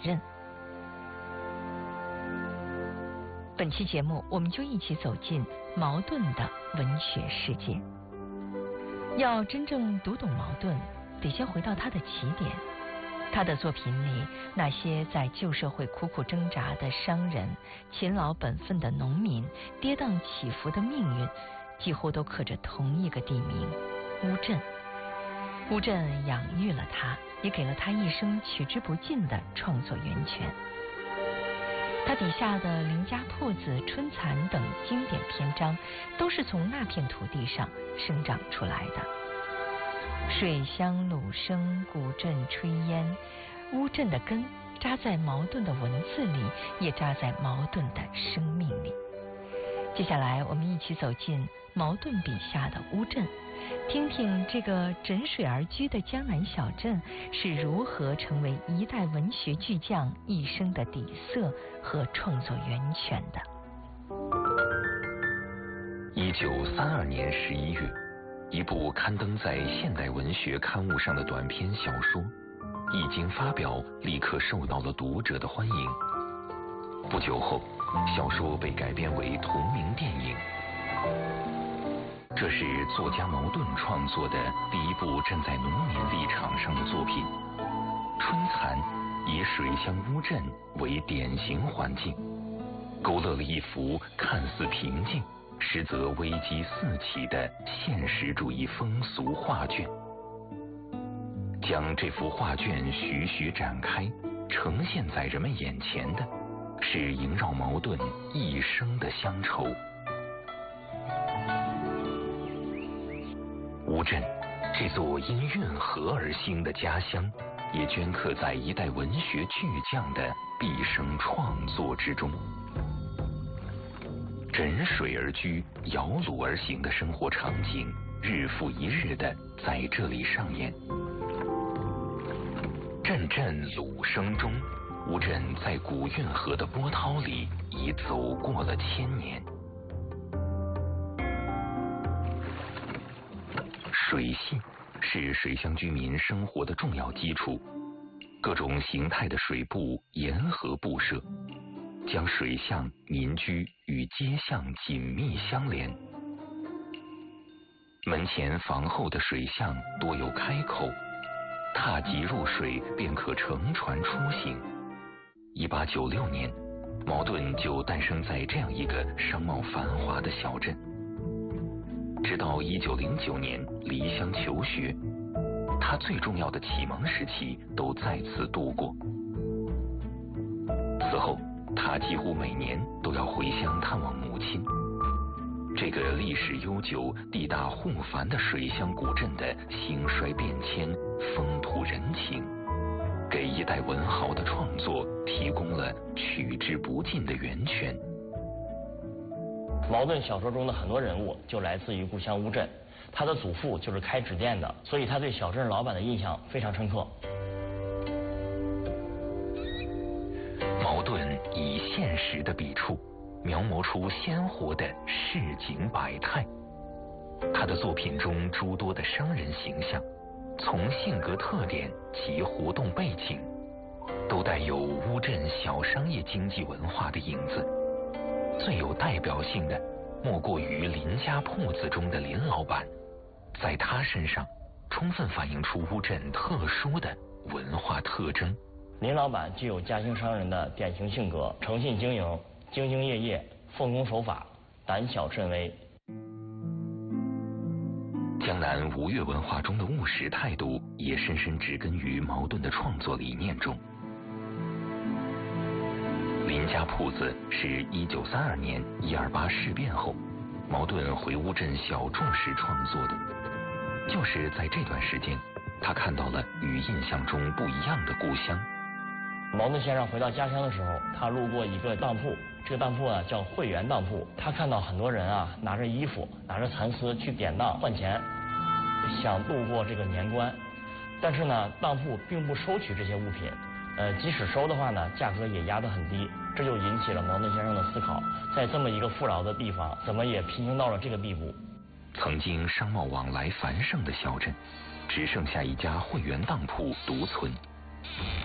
任。本期节目，我们就一起走进茅盾的文学世界。要真正读懂茅盾，得先回到他的起点。他的作品里，那些在旧社会苦苦挣扎的商人、勤劳本分的农民、跌宕起伏的命运，几乎都刻着同一个地名——乌镇。乌镇养育了他，也给了他一生取之不尽的创作源泉。他笔下的林家铺子、春蚕等经典篇章，都是从那片土地上生长出来的。水乡鲁声，古镇炊烟，乌镇的根扎在茅盾的文字里，也扎在茅盾的生命里。接下来，我们一起走进茅盾笔下的乌镇，听听这个枕水而居的江南小镇是如何成为一代文学巨匠一生的底色和创作源泉的。 1932年11月，一部刊登在现代文学刊物上的短篇小说，一经发表，立刻受到了读者的欢迎。不久后，小说被改编为同名电影。这是作家茅盾创作的第一部站在农民立场上的作品。春蚕以水乡乌镇为典型环境，勾勒了一幅看似平静，实则危机四起的现实主义风俗画卷。将这幅画卷徐徐展开，呈现在人们眼前的是萦绕茅盾一生的乡愁。乌镇这座因运河而兴的家乡，也镌刻在一代文学巨匠的毕生创作之中。枕水而居、摇橹而行的生活场景，日复一日的在这里上演。阵阵橹声中，乌镇在古运河的波涛里已走过了1000年。水系是水乡居民生活的重要基础，各种形态的水埠沿河布设，将水巷、民居与街巷紧密相连。门前房后的水巷多有开口，踏及入水便可乘船出行。1896年，茅盾就诞生在这样一个商贸繁华的小镇。直到1909年离乡求学，他最重要的启蒙时期都在此度过。此后，他几乎每年都要回乡探望母亲。这个历史悠久、地大户繁的水乡古镇的兴衰变迁、风土人情，给一代文豪的创作提供了取之不尽的源泉。 茅盾小说中的很多人物就来自于故乡乌镇，他的祖父就是开纸店的，所以他对小镇老板的印象非常深刻。 茅盾以现实的笔触描摹出鲜活的市井百态。他的作品中诸多的商人形象，从性格特点及活动背景，都带有乌镇小商业经济文化的影子。最有代表性的莫过于林家铺子中的林老板，在他身上充分反映出乌镇特殊的文化特征。 林老板具有家兴商人的典型性格，诚信经营，兢兢业业，奉公守法，胆小慎微。 江南吴越文化中的务实态度也深深植根于茅盾的创作理念中。林家铺子是1932年128事变后，茅盾回乌镇小住时创作的。就是在这段时间，他看到了与印象中不一样的故乡。 茅盾先生回到家乡的时候，他路过一个当铺，这个当铺啊叫汇源当铺。他看到很多人啊拿着衣服、拿着蚕丝去典当换钱，想度过这个年关。但是呢，当铺并不收取这些物品，即使收的话呢，价格也压得很低。这就引起了茅盾先生的思考，在这么一个富饶的地方，怎么也贫穷到了这个地步。 曾经商贸往来繁盛的小镇，只剩下一家汇源当铺独存。